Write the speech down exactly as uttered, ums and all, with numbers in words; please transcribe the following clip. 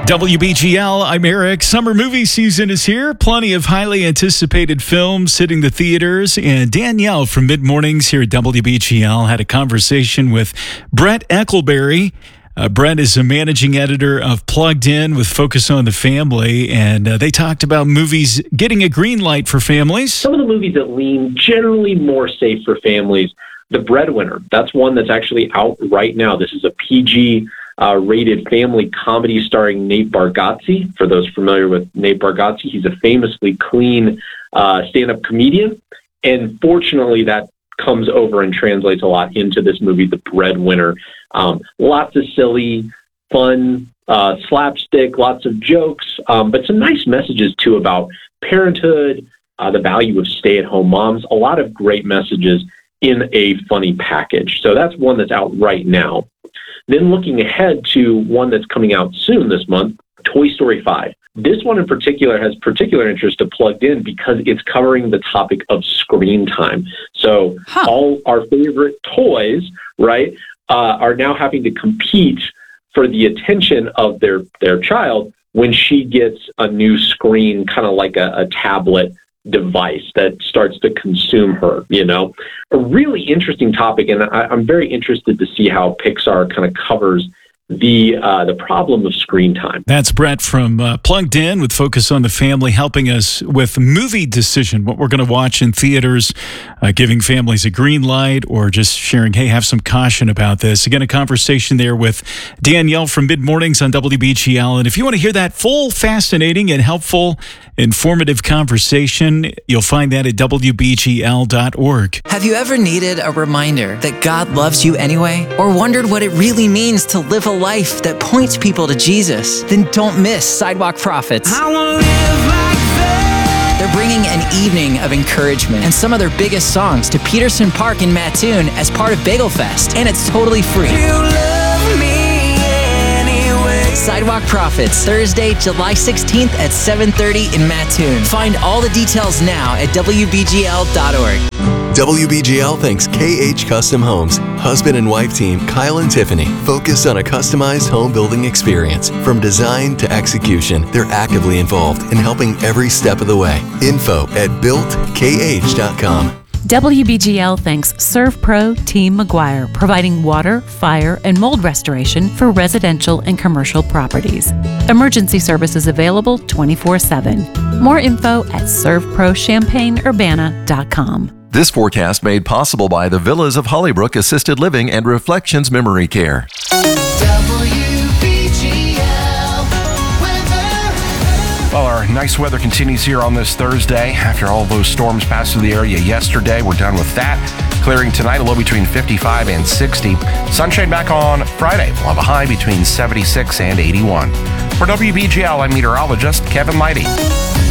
W B G L, I'm Eric. Summer movie season is here. Plenty of highly anticipated films hitting the theaters. And Danielle from Mid Mornings here at W B G L had a conversation with Brett Eckelberry. Uh, Brett is a managing editor of Plugged In with Focus on the Family, and uh, they talked about movies getting a green light for families. Some of the movies that lean generally more safe for families. The Breadwinner, that's one that's actually out right now. This is a P G Uh, rated family comedy starring Nate Bargatze. For those familiar with Nate Bargatze, he's a famously clean uh, stand-up comedian. And fortunately, that comes over and translates a lot into this movie, The Breadwinner. Um, lots of silly, fun, uh, slapstick, lots of jokes, um, but some nice messages, too, about parenthood, uh, the value of stay-at-home moms. A lot of great messages in a funny package. So that's one that's out right now. Then looking ahead to one that's coming out soon this month, Toy Story five. This one in particular has particular interest to Plugged In because it's covering the topic of screen time. So huh. all our favorite toys, right, uh, are now having to compete for the attention of their, their child when she gets a new screen, kind of like a, a tablet device that starts to consume her, you know. A really interesting topic, and I, I'm very interested to see how Pixar kind of covers the uh, the problem of screen time. That's Brett from uh, Plugged In with Focus on the Family, helping us with movie decision, what we're going to watch in theaters, uh, giving families a green light, or just sharing, hey, have some caution about this. Again, a conversation there with Danielle from Mid Mornings on W B G L. And if you want to hear that full, fascinating, and helpful, informative conversation, you'll find that at W B G L dot org. Have you ever needed a reminder that God loves you anyway? Or wondered what it really means to live a life that points people to Jesus? Then don't miss Sidewalk Prophets. I wanna live like that. They're bringing an evening of encouragement and some of their biggest songs to Peterson Park in Mattoon as part of Bagel Fest, and it's totally free. You love me anyway. Sidewalk Prophets, Thursday, July sixteenth at seven thirty in Mattoon. Find all the details now at W B G L dot org. W B G L thanks K H Custom Homes. Husband and wife team Kyle and Tiffany focus on a customized home building experience. From design to execution, they're actively involved in helping every step of the way. Info at built K H dot com. W B G L thanks ServPro Team McGuire, providing water, fire, and mold restoration for residential and commercial properties. Emergency services available twenty-four seven. More info at serve pro champaign urbana dot com. This forecast made possible by the Villas of Hollybrook Assisted Living and Reflections Memory Care. W B G L weather. Well, our nice weather continues here on this Thursday. After all those storms passed through the area yesterday, we're done with that. Clearing tonight, a low between fifty-five and sixty. Sunshine back on Friday. We'll have a high between seventy-six and eighty-one. For W B G L, I'm meteorologist Kevin Leidy.